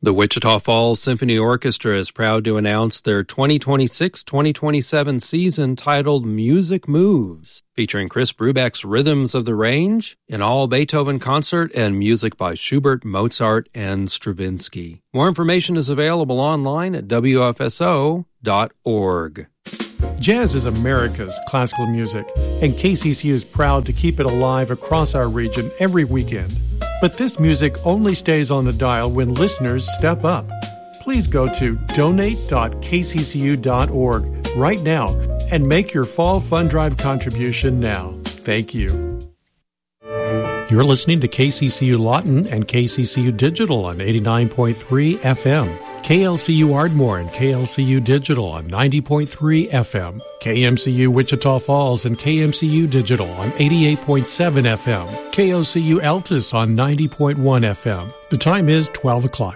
The Wichita Falls Symphony Orchestra is proud to announce their 2026-2027 season titled Music Moves, featuring Chris Brubeck's Rhythms of the Range, an all-Beethoven concert, and music by Schubert, Mozart, and Stravinsky. More information is available online at wfso.org. Jazz is America's classical music, and KCCU is proud to keep it alive across our region every weekend. But this music only stays on the dial when listeners step up. Please go to donate.kccu.org right now and make your Fall Fund Drive contribution now. Thank you. You're listening to KCCU Lawton and KCCU Digital on 89.3 FM. KLCU Ardmore and KLCU Digital on 90.3 FM. KMCU Wichita Falls and KMCU Digital on 88.7 FM. KOCU Altus on 90.1 FM. The time is 12 o'clock.